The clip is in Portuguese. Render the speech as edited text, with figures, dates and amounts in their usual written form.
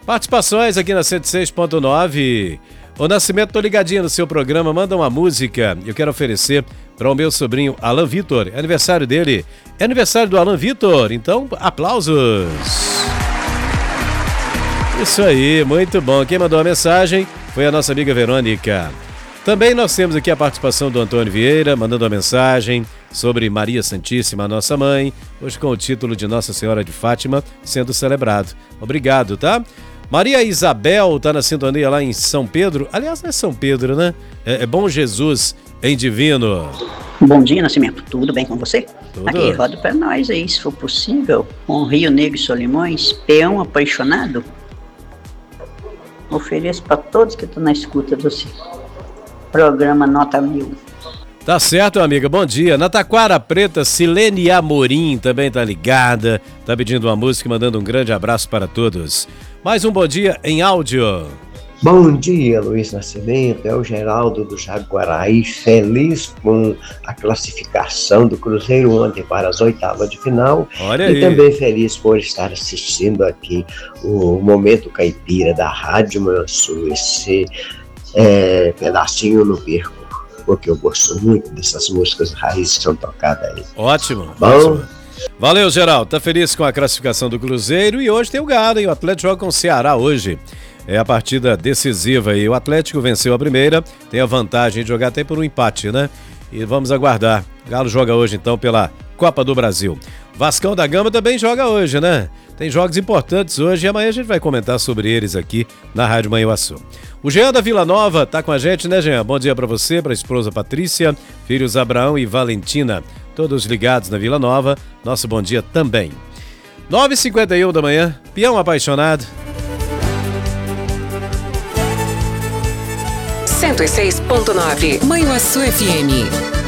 Participações aqui na 106.9. Ô Nascimento, tô ligadinho no seu programa, manda uma música. Eu quero oferecer para o meu sobrinho Alan Vitor. É aniversário dele. É aniversário do Alan Vitor, então aplausos. Isso aí, muito bom. Quem mandou a mensagem foi a nossa amiga Verônica. Também nós temos aqui a participação do Antônio Vieira, mandando uma mensagem sobre Maria Santíssima, nossa mãe, hoje com o título de Nossa Senhora de Fátima sendo celebrado. Obrigado, tá? Maria Isabel tá na sintonia lá em São Pedro. Aliás, não é São Pedro, né? É Bom Jesus em Divino. Bom dia, Nascimento. Tudo bem com você? Tudo. Aqui, roda pra nós aí, se for possível, com Rio Negro e Solimões, Peão Apaixonado. Ofereço para todos que estão na escuta do programa Nota 1000. Tá certo, amiga. Bom dia. Na Taquara Preta, Silene Amorim também tá ligada. Tá pedindo uma música e mandando um grande abraço para todos. Mais um bom dia em áudio. Bom dia, Luiz Nascimento. É o Geraldo do Jaguaraí, feliz com a classificação do Cruzeiro ontem para as oitavas de final. Olha e aí. Também feliz por estar assistindo aqui o Momento Caipira da Rádio Manso. Esse pedacinho no perco, porque eu gosto muito dessas músicas raízes que são tocadas aí. Ótimo. Bom. Ótimo. Valeu, Geraldo. Tá feliz com a classificação do Cruzeiro e hoje tem o Galo, hein? O Atlético joga com o Ceará hoje. É a partida decisiva aí. O Atlético venceu a primeira, tem a vantagem de jogar até por um empate, né? E vamos aguardar. O Galo joga hoje, então, pela Copa do Brasil. Vascão da Gama também joga hoje, né? Tem jogos importantes hoje e amanhã a gente vai comentar sobre eles aqui na Rádio Manhuaçu. O Jean da Vila Nova tá com a gente, né, Jean? Bom dia pra você, pra esposa Patrícia, filhos Abraão e Valentina, todos ligados na Vila Nova. Nosso bom dia também. 9h51 da manhã, Peão Apaixonado. 106.9 Manhuaçu FM.